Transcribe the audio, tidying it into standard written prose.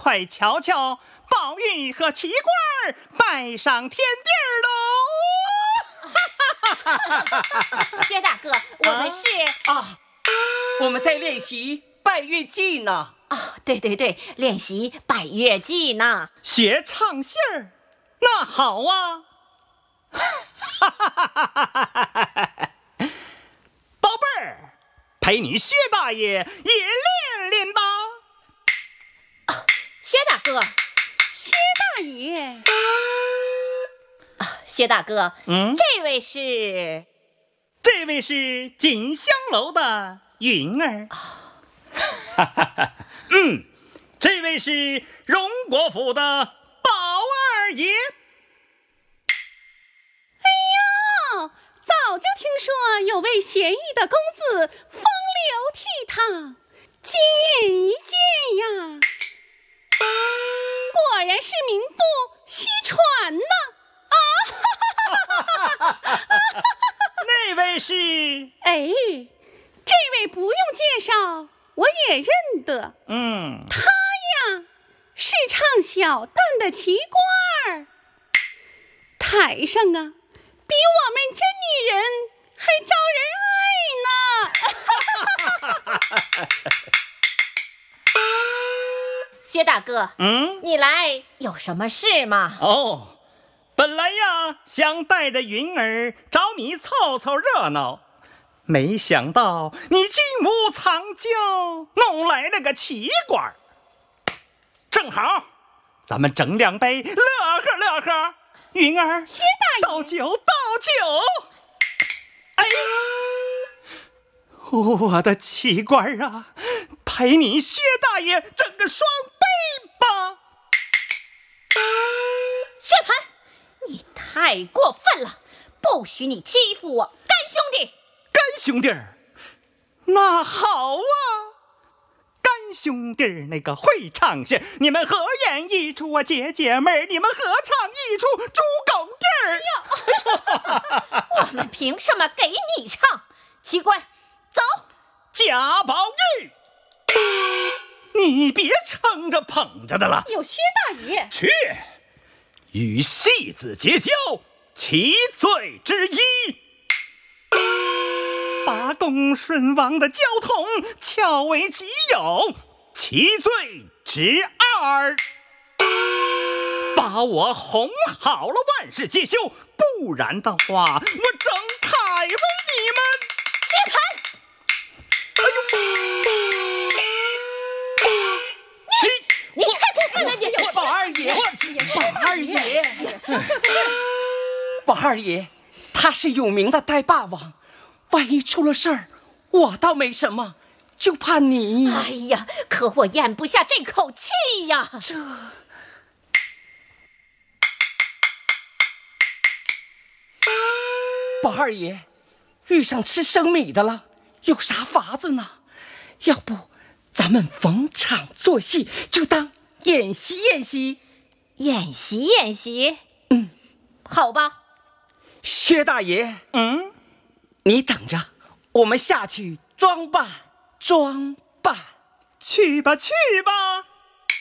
快瞧瞧，宝玉和奇怪儿拜上天地喽！薛大哥，我们是我们在练习拜月记呢。 对，练习拜月记呢。 学唱戏儿，那好啊！宝贝儿，陪你薛大爷也练练吧。 薛大哥， 薛大爷， 薛大哥，这位是锦香楼的云儿。这位是荣国府的宝二爷。 哎呦，早就听说有位贤义的公子风流倜傥，今日一见呀，果然是名不虚传呐！ 那位是？ 哎，这位不用介绍，我也认得。他呀是唱小旦的奇瓜儿，台上啊比我们真女人还招人爱呢。 薛大哥，你来有什么事吗？ 本来呀想带着云儿找你凑凑热闹，没想到你金屋藏娇，弄来了个奇瓜儿。正好咱们整两杯乐呵乐呵。云儿， 薛大爷， 倒酒。哎，我的奇瓜儿啊，陪你薛大爷整个双杯吧。 薛蟠，你太过分了，不许你欺负我干兄弟。 干兄弟儿，那好啊，干兄弟儿那个会唱戏，你们合演一出啊，姐妹你们合唱一出猪狗地儿。 我们凭什么给你唱？奇怪，走。 贾宝玉，你别撑着捧着的了， 有薛大爷去与戏子结交，其罪之一；把恭顺王的交通撬为己有，其罪之二；把我哄好了，万事皆休，不然的话，我整凯为你们。 薛蟠，你太过分了！ 宝二爷，宝二爷，他是有名的呆霸王，万一出了事儿，我倒没什么，就怕你。 哎呀，可我咽不下这口气呀！ 宝二爷，遇上吃生米的了，有啥法子呢？要不咱们逢场作戏，就当演习。 演习，好吧。 薛大爷，你等着，我们下去装扮。 去吧。